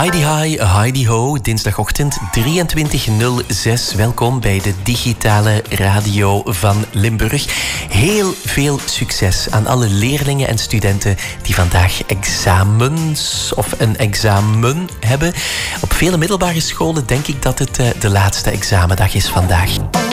Heidi ho, dinsdagochtend 23:06. Welkom bij de digitale radio van Limburg. Heel veel succes aan alle leerlingen en studenten die vandaag examens of een examen hebben. Op vele middelbare scholen denk ik dat het de laatste examendag is vandaag.